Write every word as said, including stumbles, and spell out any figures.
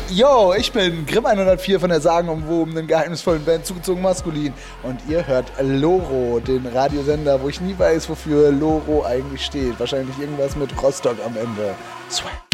Yo, ich bin Grimm hundertvier von der sagenumwobenen, geheimnisvollen Band Zugezogen Maskulin. Und ihr hört Loro, den Radiosender, wo ich nie weiß, wofür Loro eigentlich steht. Wahrscheinlich irgendwas mit Rostock am Ende. Swag.